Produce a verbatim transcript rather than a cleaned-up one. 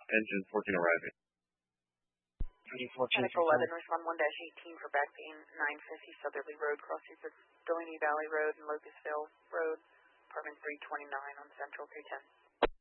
Engine fourteen arriving. Medic eleven, respond one dash eighteen for back being nine fifty Southerly Road, crossing the Delaney Valley Road and Locustville Road, apartment three twenty-nine on Central three ten.